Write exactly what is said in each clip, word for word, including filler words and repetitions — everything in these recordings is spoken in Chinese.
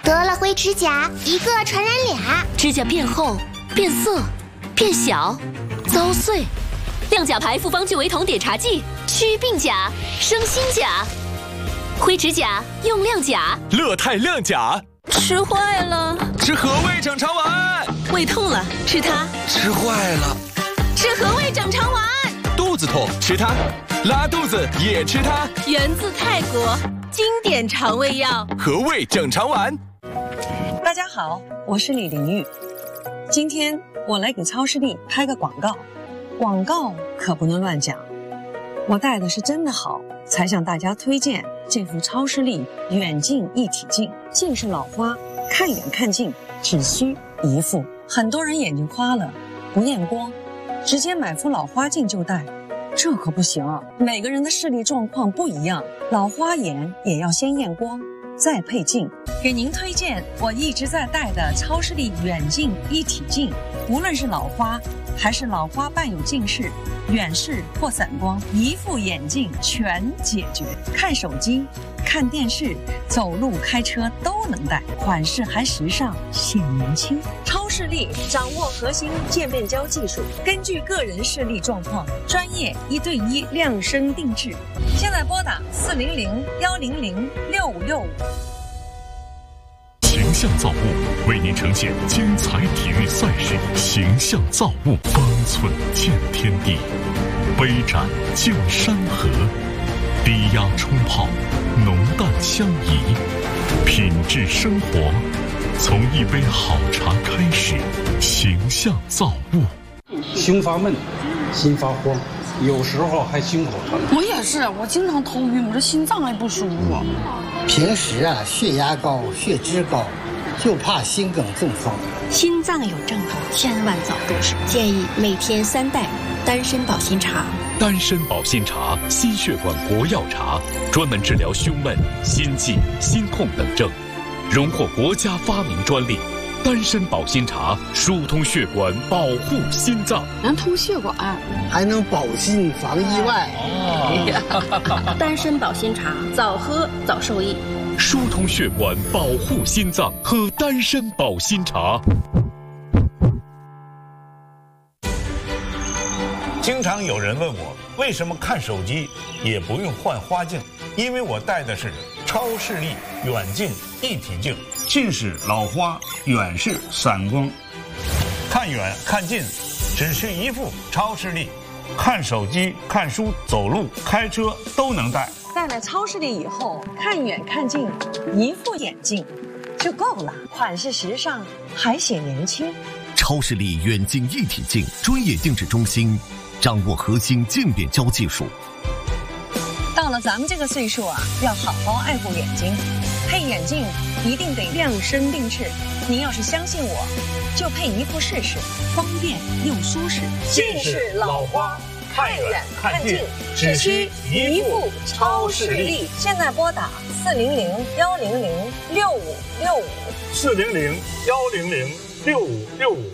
得了灰指甲，一个传染俩。 指甲变厚、变色、变小、遭碎。亮甲牌复方聚维酮碘茶剂，祛病甲，生新甲。灰指甲用亮甲， 乐泰亮甲。 吃坏了， 吃和味整肠丸。 胃痛了，吃它。 吃坏了， 吃和味整肠丸。 肚子痛，吃它。拉肚子也吃它。 源自泰国，经典肠胃药， 和味整肠丸。 大家好，我是李玲玉。今天我来给超视力拍个广告，广告可不能乱讲。我戴的是真的好，才向大家推荐这副超视力远近一体镜。近视老花，看远看近，只需一副。很多人眼睛花了，不验光，直接买副老花镜就戴，这可不行啊！每个人的视力状况不一样，老花眼也要先验光，再配镜。给您推荐我一直在戴的超视力远近一体镜，无论是老花还是老花伴有近视、远视或散光，一副眼镜全解决。看手机、看电视、走路、开车都能戴，款式还时尚，显年轻。超视力掌握核心渐变焦技术，根据个人视力状况，专业一对一量身定制。现在拨打四零零幺零零六五六五。 形象造物为您呈现精彩体育赛事，形象造物方寸见天地，杯盏见山河，低压冲泡，浓淡相宜，品质生活从一杯好茶开始。形象造物。 胸发闷，心发慌，有时候还心口疼。 我也是，我经常头晕，我这心脏也不舒服。 平时啊，血压高，血脂高，就怕心梗中风。 心脏有症状，千万早入手。建议每天三袋丹参保心茶。 丹参保心茶，心血管国药茶，专门治疗胸闷、心悸、心痛等症，荣获国家发明专利。丹参保心茶疏通血管，保护心脏， 能通血管， 还能保心防意外。 哦、丹参保心茶，早喝早受益。 疏通血管，保护心脏，喝丹参保心茶。 经常有人问我，为什么看手机也不用换花镜？因为我戴的是超视力远近一体镜，近视、老花、远视、散光，看远看近，只需一副超视力，看手机、看书、走路、开车都能戴。 戴了超视力以后，看远看近，一副眼镜就够了，款式时尚，还显年轻。 超视力远近一体镜专业定制中心，掌握核心渐变焦技术。 到了咱们这个岁数啊，要好好爱护眼睛，配眼镜一定得量身定制。您要是相信我，就配一副试试，方便又舒适。 近视、老花，看远看近，只需一副超视力。 现在拨打四零零幺零零六五六五， 四零零幺零零六五六五。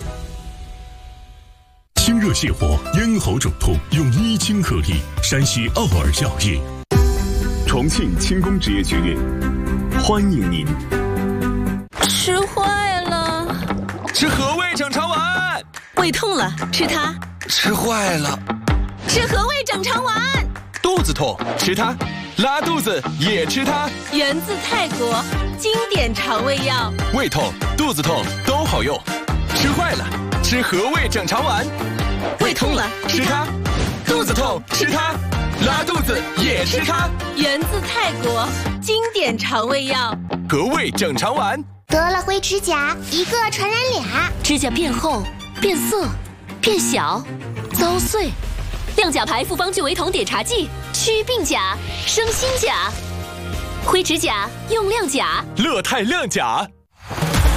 清热泻火、咽喉肿痛，用伊清颗粒。山西奥尔药业， 重庆轻工职业学院，欢迎您。 吃坏了， 吃和味整肠丸。 胃痛了，吃它。 吃坏了， 吃和味整肠丸。 肚子痛，吃它。拉肚子也吃它。 源自泰国，经典肠胃药。 胃痛、肚子痛都好用。吃坏了，吃和味整肠丸。 胃痛了， 吃它；肚子痛，吃它；拉肚子也吃它。 源自泰国，经典肠胃药， 和味整肠丸。 得了灰指甲，一个传染俩。 指甲变厚、变色、变小、遭碎。亮甲牌复方聚维酮碘茶剂，祛病甲，生新甲。灰指甲用亮甲， 乐泰亮甲。